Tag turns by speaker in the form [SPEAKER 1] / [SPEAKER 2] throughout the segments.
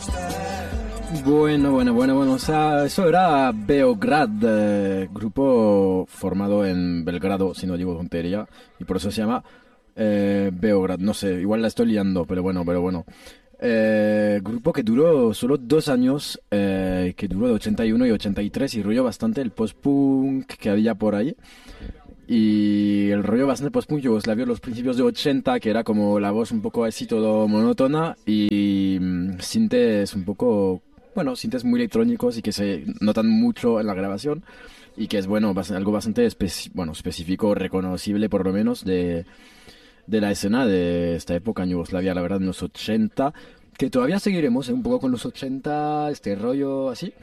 [SPEAKER 1] Bueno. O sea, eso era Beograd, grupo formado en Belgrado, si no digo tontería, y por eso se llama Beograd. No sé, igual la estoy liando, pero bueno. Grupo que duró solo 2 años, que duró de 81 y 83 y rollo bastante el post-punk que había por ahí. Y el rollo bastante post-punk yugoslavio, los principios de 80, que era como la voz un poco así todo monótona y sintes un poco, bueno, sintes muy electrónicos y que se notan mucho en la grabación y que es, bueno, algo bastante bueno, específico, reconocible por lo menos de la escena de esta época en Yugoslavia, la verdad, en los 80, que todavía seguiremos un poco con los 80, este rollo así.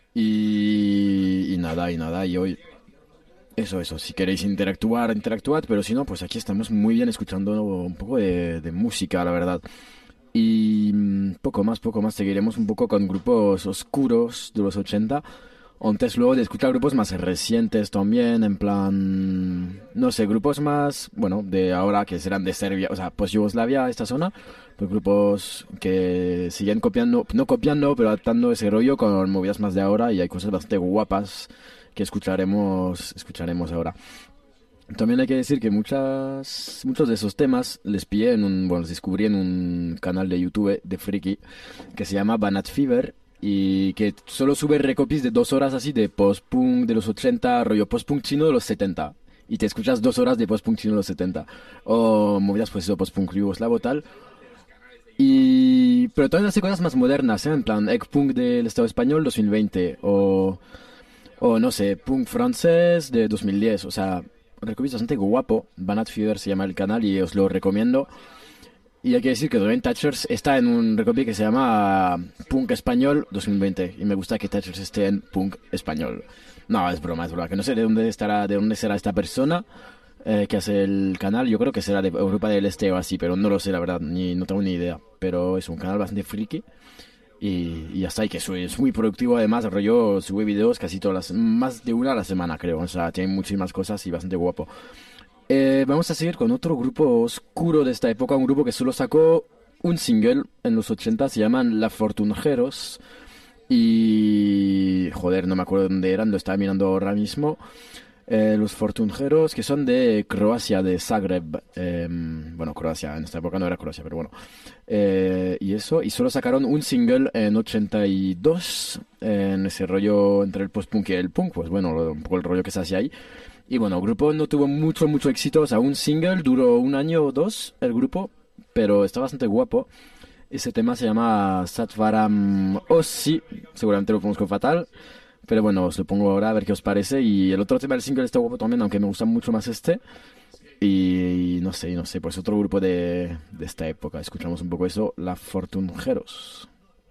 [SPEAKER 1] Y nada, y hoy eso, si queréis interactuar, interactuad, pero si no, pues aquí estamos muy bien escuchando un poco de música, la verdad. Y poco más, seguiremos un poco con grupos oscuros de los 80. Antes luego de escuchar grupos más recientes también, en plan, no sé, grupos más, bueno, de ahora que serán de Serbia, o sea, pues Yugoslavia, esta zona, pues grupos que siguen copiando, no copiando, pero adaptando ese rollo con movidas más de ahora y hay cosas bastante guapas que escucharemos ahora. También hay que decir que muchos de esos temas les pillé bueno, los descubrí en un canal de YouTube de Friki que se llama Banat Fever y que solo sube recopies de 2 horas así de post-punk de los 80, rollo post-punk chino de los 70. Y te escuchas 2 horas de post-punk chino de los 70. O movidas pues eso, post-punk yugoslavo tal. Pero también hace cosas más modernas, ¿eh? En plan, egg-punk del Estado español 2020 o no sé, punk francés de 2010. O sea, recomiendo bastante guapo. Banat Fever se llama el canal y os lo recomiendo. Y hay que decir que Dwayne Thatchers está en un recopy que se llama Punk Español 2020. Y me gusta que Thatchers esté en Punk Español. No, es broma. Que no sé de dónde será esta persona que hace el canal. Yo creo que será de Europa del Este o así, pero no lo sé, la verdad. No tengo ni idea. Pero es un canal bastante friki. Y ya está, y que es muy productivo además, rollo, sube videos casi más de una a la semana creo, o sea, tiene muchísimas cosas y bastante guapo. Vamos a seguir con otro grupo oscuro de esta época, un grupo que solo sacó un single en los 80, se llaman La Fortunjeros, y joder, no me acuerdo dónde eran, lo estaba mirando ahora mismo. Los Fortunjeros, que son de Croacia, de Zagreb. Bueno, Croacia, en esta época no era Croacia, pero bueno. Y solo sacaron un single en 82, en ese rollo entre el post-punk y el punk, pues bueno, un poco el rollo que se hacía ahí. Y bueno, el grupo no tuvo mucho éxito, o sea, un single duró un año o dos, el grupo, pero está bastante guapo. Ese tema se llama Satvaram Ossi, seguramente lo pronuncio fatal. Pero bueno, os lo pongo ahora a ver qué os parece. Y el otro tema del single está guapo también, aunque me gusta mucho más este. Y no sé, pues otro grupo de esta época. Escuchamos un poco eso, La Fortunjeros.